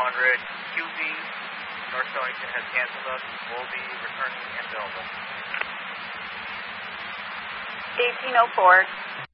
QB, North Stonington has canceled us. We'll be returning and available. 1804.